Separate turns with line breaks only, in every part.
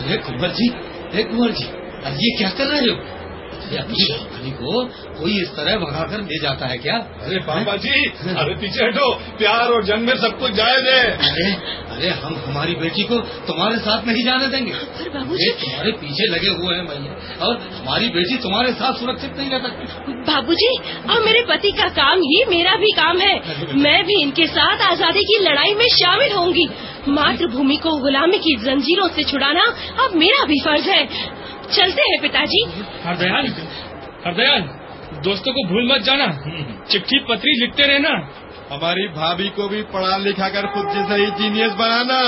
कुंवर जी, अब ये क्या कर रहे हो? अपनी भाभी को कोई इस तरह भगाकर ले जाता है क्या?
अरे पापा जी, अरे पीछे हटो, प्यार और जंग में सब कुछ जायज है।
अरे हम हमारी बेटी को तुम्हारे साथ नहीं जाने देंगे।
बाबूजी,
तुम्हारे पीछे लगे हुए हैं भैया, और हमारी बेटी तुम्हारे साथ सुरक्षित नहीं रह सकती।
बाबूजी, अब मेरे पति का काम ही मेरा भी काम है। मैं भी इनके साथ आजादी की लड़ाई में शामिल होंगी। मातृभूमि को गुलामी की जंजीरों से छुड़ाना अब मेरा भी फर्ज है। चलते हैं पिताजी।
हरदयाल, दोस्तों को भूल मत जाना, चिट्ठी पत्री लिखते रहना।
हमारी भाभी को भी पढ़ा लिखा कर खुद जैसा ही जीनियस बनाना।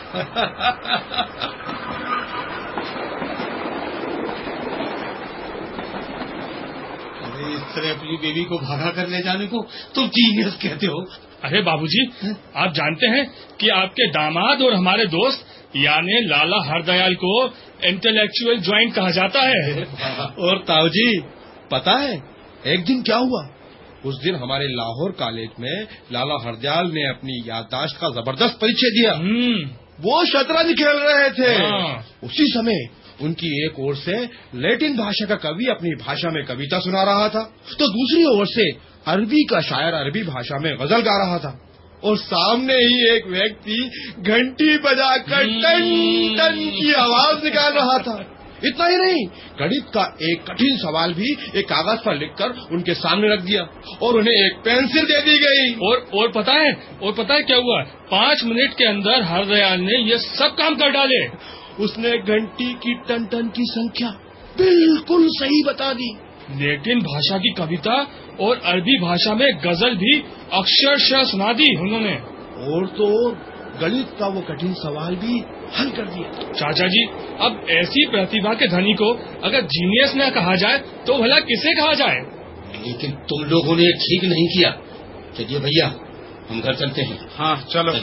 अरे इस तरह अपनी बेबी को भगा कर ले जाने को तुम जीनियस कहते हो?
अरे बाबूजी, आप जानते हैं कि आपके दामाद और हमारे दोस्त यानी लाला हरदयाल को इंटेलेक्चुअल ज्वाइंट कहा जाता है।
और ताऊ जी, पता है एक दिन क्या हुआ? उस दिन हमारे लाहौर कॉलेज में लाला हरदयाल ने अपनी याददाश्त का जबरदस्त परिचय दिया। वो शतरंज खेल रहे थे। उसी समय उनकी एक ओर से लैटिन भाषा का कवि अपनी भाषा में कविता सुना रहा था, तो दूसरी ओर से अरबी का शायर अरबी भाषा में गजल गा रहा था, और सामने ही एक व्यक्ति घंटी बजाकर टन टन की आवाज निकाल रहा था। इतना ही नहीं, गणित का एक कठिन सवाल भी एक कागज पर लिखकर उनके सामने रख दिया और उन्हें एक पेंसिल दे दी गई।
और पता है क्या हुआ? 5 मिनट के अंदर हरदयाल ने ये सब काम कर डाले।
उसने घंटी की टन टन की संख्या बिल्कुल सही बता दी।
लैटिन भाषा की कविता और अरबी भाषा में गजल भी अक्षरशः सुना दी उन्होंने।
और तो गणित का वो कठिन सवाल भी हल कर दिया।
चाचा जी, अब ऐसी प्रतिभा के धनी को अगर जीनियस न कहा जाए तो भला किसे कहा जाए?
लेकिन तुम लोगों ने ठीक नहीं किया। चलिए भैया, हम घर चलते हैं।
हाँ चलो।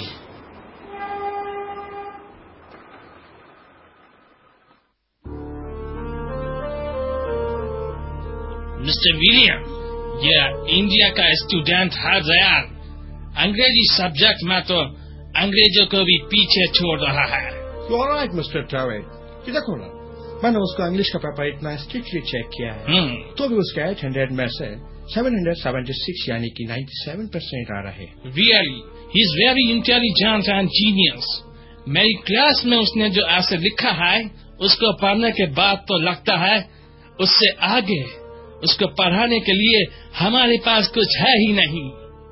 मिस्टर विलियम, यह इंडिया का स्टूडेंट हरदयाल अंग्रेजी सब्जेक्ट में तो अंग्रेजों को भी पीछे छोड़ रहा है।
You're right, Mr. Travis। कि देखो ना, मैंने उसका इंग्लिश का पेपर इतना स्ट्रिक्टली चेक किया है, तो भी उसका 800 में से 776 यानी कि 97% आ रहे।
Really, he is very intelligent and genius। मेरी क्लास में उसने जो ऐसे लिखा है, उसको पढ़ने के बाद तो लगता है उससे आगे उसको पढ़ाने के लिए हमारे पास कुछ है ही नहीं।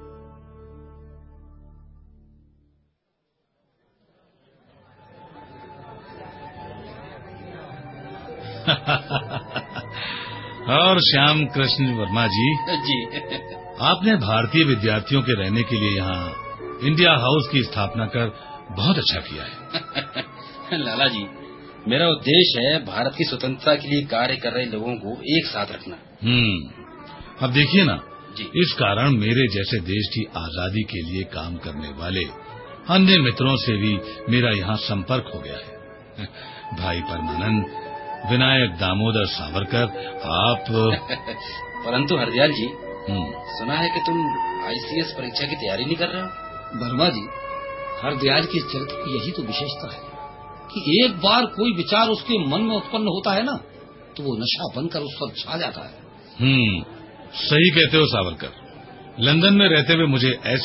और श्याम कृष्ण वर्मा जी, आपने भारतीय विद्यार्थियों के रहने के लिए यहाँ इंडिया हाउस की स्थापना कर बहुत अच्छा किया है।
लाला जी, मेरा उद्देश्य है भारत की स्वतंत्रता के लिए कार्य कर रहे लोगों को एक साथ रखना।
अब देखिए ना, इस कारण मेरे जैसे देश की आजादी के लिए काम करने वाले अन्य मित्रों से भी मेरा यहाँ संपर्क हो गया है। भाई परमानंद, विनायक दामोदर सावरकर, आप
परंतु हरदयाल जी, सुना है कि तुम ICS परीक्षा की तैयारी नहीं कर रहे हो। वर्मा जी, हरदयाल की चरित्र की यही तो विशेषता है कि एक बार कोई विचार उसके मन में उत्पन्न होता है ना, तो वो नशा बनकर उस पर छा जाता है।
सही कहते हो सावरकर। लंदन में रहते हुए मुझे